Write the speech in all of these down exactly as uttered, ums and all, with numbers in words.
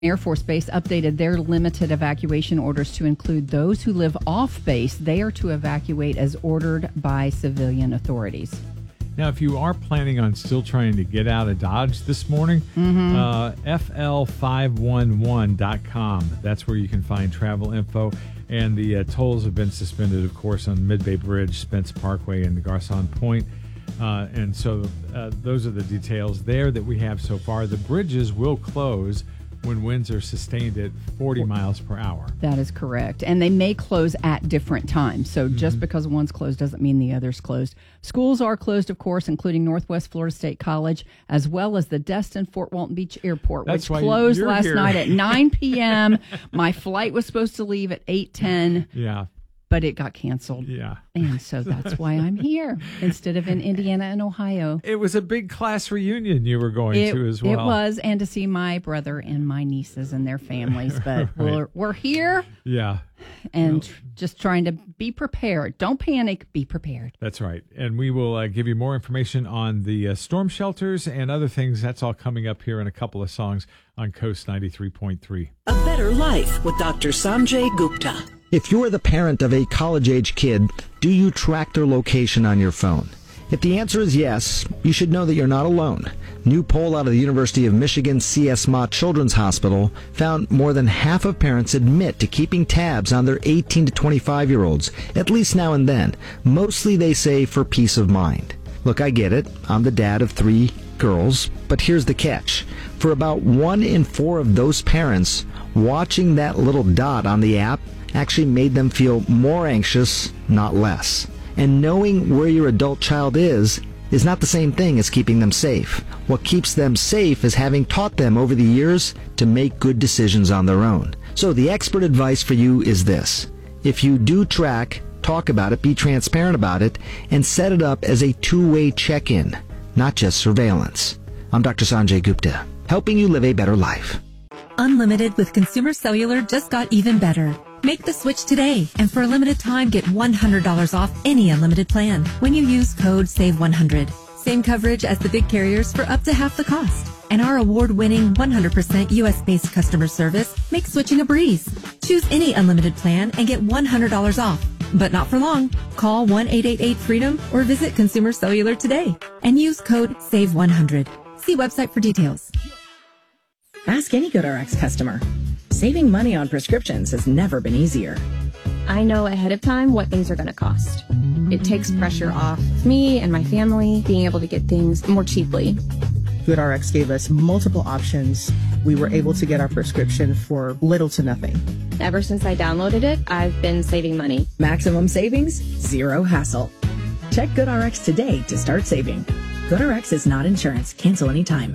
Air Force Base updated their limited evacuation orders to include those who live off base. They are to evacuate as ordered by civilian authorities. Now, if you are planning on still trying to get out of Dodge this morning, mm-hmm. uh, F L five one one dot com. That's where you can find travel info. And the uh, tolls have been suspended, of course, on Mid-Bay Bridge, Spence Parkway, and the Garcon Point. Uh, and so uh, those are the details there that we have so far. The bridges will close when winds are sustained at forty miles per hour. That is correct. And they may close at different times. So mm-hmm. just because one's closed doesn't mean the other's closed. Schools are closed, of course, including Northwest Florida State College, as well as the Destin Fort Walton Beach Airport, That's which closed you're last here. night at nine p.m. My flight was supposed to leave at eight ten. Yeah. But it got canceled. Yeah. And so that's why I'm here instead of in Indiana and Ohio. It was a big class reunion you were going it, to as well. It was, and to see my brother and my nieces and their families. But right. we're, we're here. Yeah. And well, tr- just trying to be prepared. Don't panic. Be prepared. That's right. And we will uh, give you more information on the uh, storm shelters and other things. That's all coming up here in a couple of songs on Coast ninety-three point three. A Better Life with Doctor Sanjay Gupta. If you're the parent of a college-age kid, do you track their location on your phone? If the answer is yes, you should know that you're not alone. New poll out of the University of Michigan C S Mott Children's Hospital found more than half of parents admit to keeping tabs on their eighteen to twenty-five-year-olds, at least now and then. Mostly, they say, for peace of mind. Look, I get it. I'm the dad of three girls, but here's the catch. For about one in four of those parents, watching that little dot on the app actually made them feel more anxious, not less. And knowing where your adult child is is not the same thing as keeping them safe. What keeps them safe is having taught them over the years to make good decisions on their own. So the expert advice for you is this. If you do track, talk about it, be transparent about it, and set it up as a two-way check-in, not just surveillance. I'm Doctor Sanjay Gupta, helping you live a better life. Unlimited with Consumer Cellular just got even better. Make the switch today, and for a limited time, get one hundred dollars off any unlimited plan when you use code save one hundred. Same coverage as the big carriers for up to half the cost. And our award-winning one hundred percent U S-based customer service makes switching a breeze. Choose any unlimited plan and get one hundred dollars off. But not for long. Call one eight eight eight freedom or visit Consumer Cellular today and use code save one hundred. See website for details. Ask any GoodRx customer. Saving money on prescriptions has never been easier. I know ahead of time what things are going to cost. It takes pressure off me and my family being able to get things more cheaply. GoodRx gave us multiple options. We were able to get our prescription for little to nothing. Ever since I downloaded it, I've been saving money. Maximum savings, zero hassle. Check GoodRx today to start saving. GoodRx is not insurance. Cancel anytime.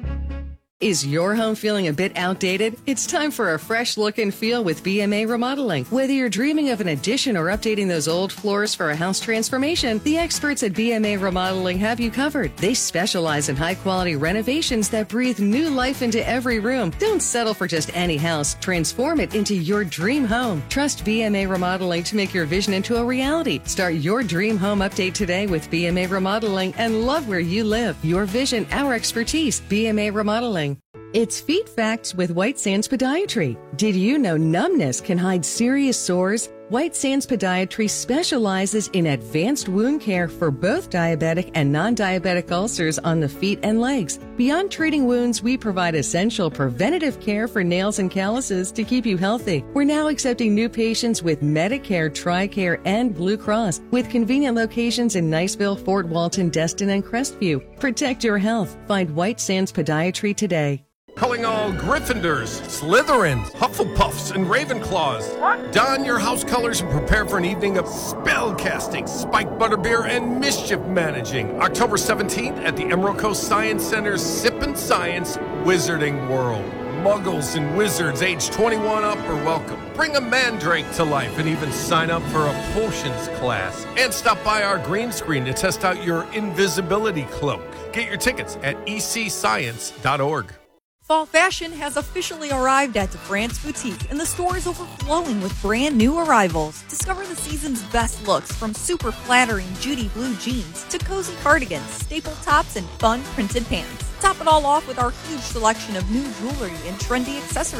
Is your home feeling a bit outdated? It's time for a fresh look and feel with B M A Remodeling. Whether you're dreaming of an addition or updating those old floors for a house transformation, the experts at B M A Remodeling have you covered. They specialize in high-quality renovations that breathe new life into every room. Don't settle for just any house. Transform it into your dream home. Trust B M A Remodeling to make your vision into a reality. Start your dream home update today with B M A Remodeling and love where you live. Your vision, our expertise. B M A Remodeling. It's Feet Facts with White Sands Podiatry. Did you know numbness can hide serious sores? White Sands Podiatry specializes in advanced wound care for both diabetic and non-diabetic ulcers on the feet and legs. Beyond treating wounds, we provide essential preventative care for nails and calluses to keep you healthy. We're now accepting new patients with Medicare, TRICARE, and Blue Cross, with convenient locations in Niceville, Fort Walton, Destin, and Crestview. Protect your health. Find White Sands Podiatry today. Calling all Gryffindors, Slytherins, Hufflepuffs, and Ravenclaws. What? Don your house colors and prepare for an evening of spellcasting, spiked butterbeer, and mischief managing. October seventeenth at the Emerald Coast Science Center's Sippin' Science Wizarding World. Muggles and wizards age twenty-one up are welcome. Bring a mandrake to life and even sign up for a potions class. And stop by our green screen to test out your invisibility cloak. Get your tickets at e c science dot org. Fall fashion has officially arrived at DeFrance Boutique, and the store is overflowing with brand new arrivals. Discover the season's best looks, from super flattering Judy blue jeans to cozy cardigans, staple tops, and fun printed pants. Top it all off with our huge selection of new jewelry and trendy accessories.